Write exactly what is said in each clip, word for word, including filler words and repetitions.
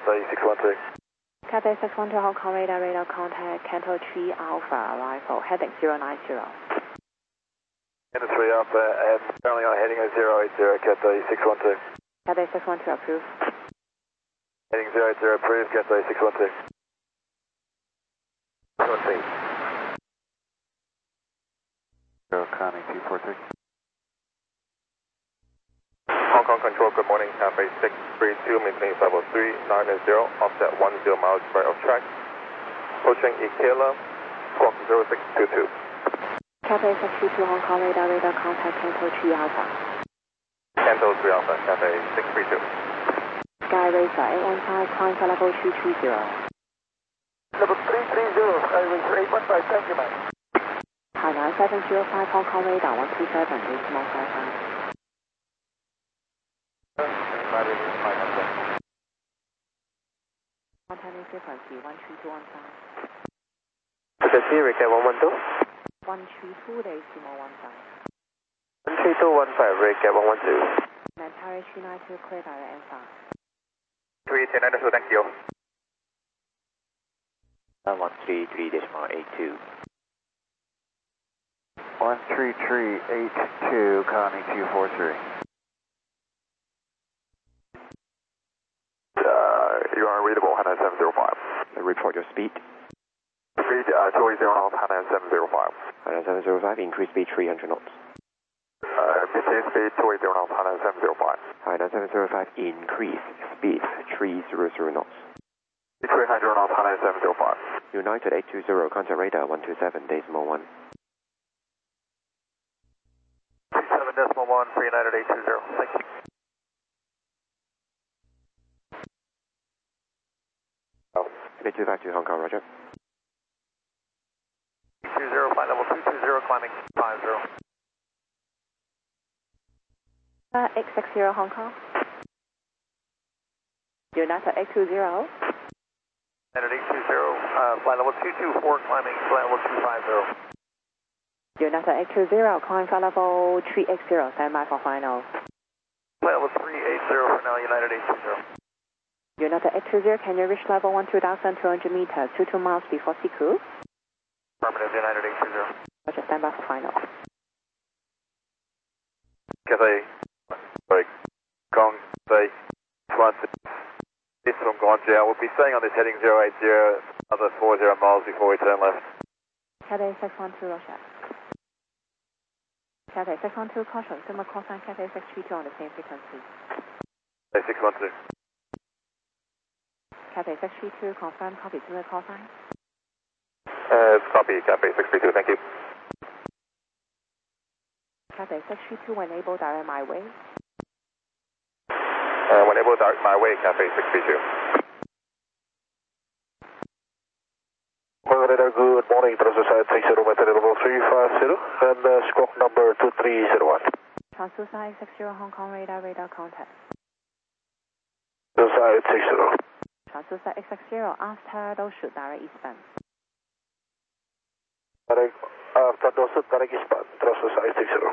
Cathay six one two. Cathay six one two, Hong Kong radar, radar contact, Canto three Alpha, arrival, heading zero nine zero. Canto three Alpha, and currently on heading at zero eight zero, Cathay six one two. Cathay six one two, approved. Heading zero eight zero, approved, Cathay six one two. Proceed. Zero, Connie two four three. Hong Kong Control, good morning. Cathay six three two, maintaining level three nine zero, offset one zero miles right of track. Approaching Ikela, squawk zero six two two. Cathay six three two, Hong Kong radar, radar contact, Canto three Alpha. Canto three Alpha, Cathay six three two. Sky Racer eight one five, climb for level three three zero. Level three three zero, Sky Racer eight one five, thank you, man. Hainan seven zero five, Hong Kong radar one two seven, decimal five five. Containing frequency one three two one five. Frequency, Recap one one two. one three two, decimal one five. one three two one five, Recap one one two. Mentari three nine two, clear direct and fast. three ten nine two, thank you. one three three decimal eight two. one three three eight two, Connie two four three. Uh, you are readable, Hainan seven zero five. Report your speed. Speed, uh, two eight zero knots, Hainan seven zero five. Hainan seven zero five, increase speed three hundred knots. Uh, maintain speed, two eight zero knots, Hainan seven zero five. Hainan seven zero five, increase speed three hundred knots. three hundred knots, Hainan seven zero five. United eight two zero, contact radar one two seven, decimal one. seven decimal one, three United eight two zero, thank you. eight two five two, Hong Kong, roger. two zero, flight level two two zero, climbing five zero. Uh, eight six zero, Hong Kong. United eight two zero. United eight two zero, uh, flight level two two four, climbing flight level two five zero. United eight two zero, climb for level three eight zero, stand by for final. Flight level three eight zero for now, United eight two zero. United eight two zero, can you reach level one two thousand two hundred meters, two two miles before Siku? Affirmative, United eight two zero. Roger, stand by for final. Cathay, sorry, Gong, Bay, one six. This from Guangzhou. We'll be staying on this heading zero eight zero, another four zero miles before we turn left. Cathay six one two, Roger. Cathay six one two, caution, similar call sign Cathay six three two on the same frequency. Cathay six one two. Cathay six three two, confirm, copy, similar call sign. Uh, copy, Cathay six three two, thank you. Cathay six three two, enable direct my way. Uh, whenever direct my way, Cathay six three two. Radar, good morning, transfer side six zero, method level three five zero, and uh, squawk number two three zero one. Transfer side six zero, Hong Kong radar, radar contact. Transfer side six zero. Transfer side six zero, after those shoot direct eastbound. Direct, after those shoot direct eastbound, transfer side six zero.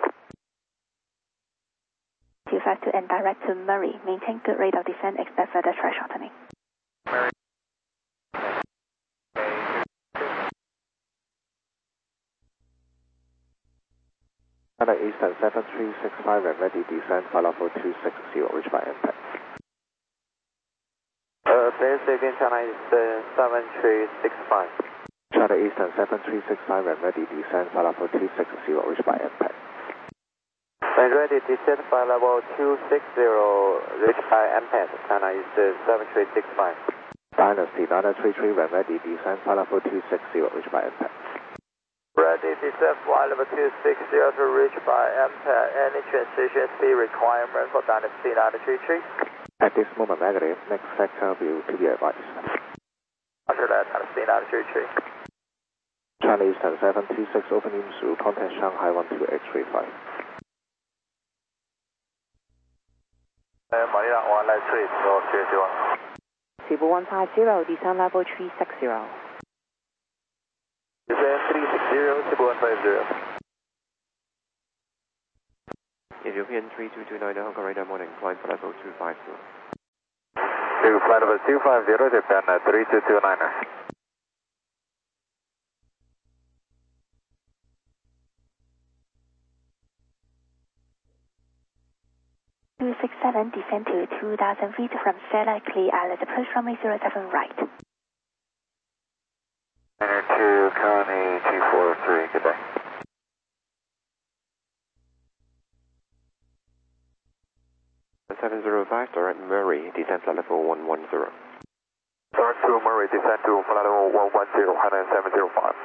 two five two and direct to Murray. Maintain good rate of descent, expect further track shortening. Murray. China Eastern seven three six five and ready descent, flight level two six zero, reach by impact. Uh, base again, China Eastern seven three six five. China Eastern seven three six five and ready descent, flight level two six zero, reach by impact. When ready, descent flight level two six zero, reach by impact, China Eastern seven three six five. Dynasty nine three three when ready, descent flight level two six zero, reach by impact. Ready, descent flight level two six zero to reach by impact. Any transition speed requirement for Dynasty nine three three? At this moment, negative. Next sector will to be advised. After that, Dynasty nine three three. China Eastern seven two six opening through, contact Shanghai one two eight three five. Uh, Manila one nine three, so zero zero one. Cebu one five zero, descent level three six zero. Descent three six zero, Cebu one five zero. European three two two nine, Hong Kong radar morning, climb for level two five zero. To flight level two five zero, Japan uh, three two two niner. two six seven, descend to two thousand feet from Stella, clear island, approach runway zero seven right. Niner two, Connie two four three, good day. seven zero five, direct Murray, descend flight level one one zero. Direct to Murray, descend to flight level one one zero, Hana seven zero five.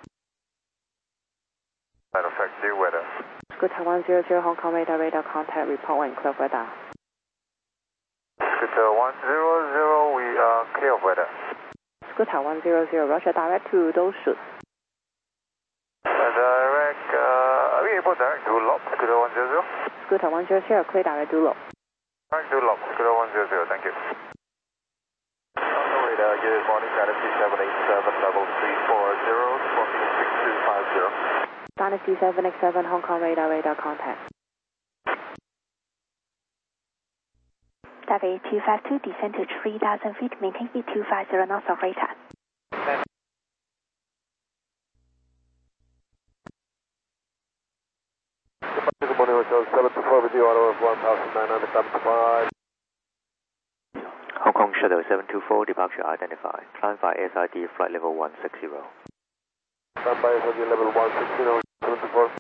Line of fact, due weather. Scooter one zero zero, Hong Kong radar, radar contact, report when clear of weather. Scooter one zero zero, we are clear of weather. Scooter one zero zero, Roger, direct to those shoots. Uh, direct, uh, are we able to direct to Lop, Scooter one zero zero? Scooter one zero zero, clear direct to low. Direct to Lop, Scooter one zero zero, thank you. On the radar, good morning, Dynasty seven eight seven, level three four zero, smoking six two five zero. Dynasty seven X seven, Hong Kong radar, radar contact. Davy two five two, descend to three thousand feet, maintain speed two five zero knots of radar. Good morning, Hotel seven two four with you, auto of one thousand nine hundred seventy-five. Hong Kong Shuttle seven two four, departure identified. Climb by S I D, flight level one sixty. Stand by S I D level one sixty, seven two four.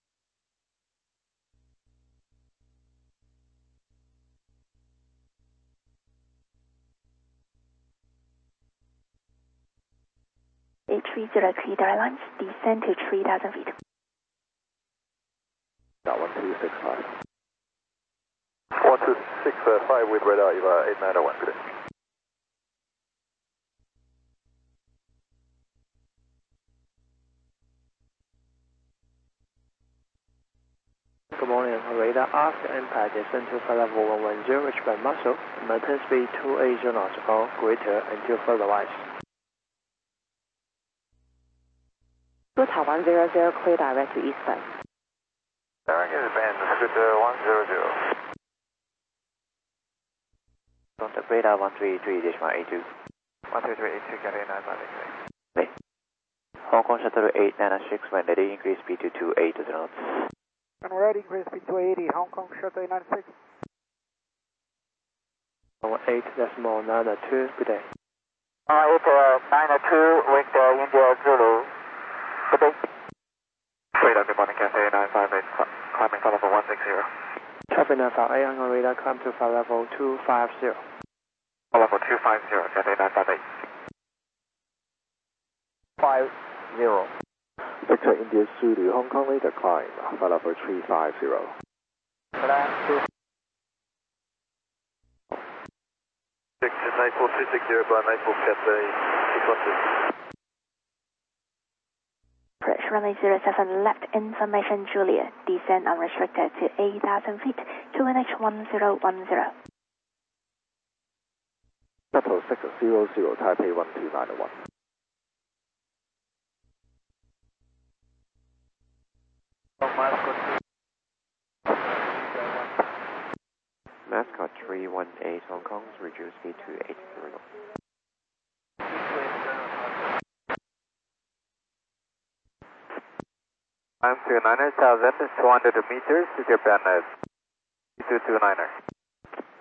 eight three zero, clear direct lines, descend to three thousand feet. one two six five. one two six five with radar, Eva eight nine zero one, good day. Good morning, radar after impact descend to flight level one one zero, reach by muscle, maintain speed two eighty knots or greater until further advised. Scooter one zero zero, clear direct to eastern. Direct is band, Scooter one zero zero. Contact radar one three three, Dishma A two. one three three eight two, Cathay nine five eight. Hong Kong Shuttle eight nine six, when ready, increase speed to two eighty knots. And ready, increase speed to eighty, Hong Kong Shuttle eight nine six. eight decimal nine two, good day. eight nine two, with uh, India Zulu. Good day. Radar, good morning, Cathay nine five eight, climbing flight level one sixty. Traffic nine five eight on radar, climb to flight level two five zero. Flight level two five zero, Cathay nine five eight. five zero. Victor India Zulu, Hong Kong radar climb, flight level three five zero. Land two. six nine four two six zero, by nine four Cathay six one two. Approach runway zero seven left, information Julia, descend unrestricted to eight thousand feet, Q N H one zero one zero. Shuttle six zero zero, Taipei one two nine one. Mascot three one eight, Hong Kong, reduce speed to eight zero. I'm to nine thousand two hundred meters to Japan, two two niner.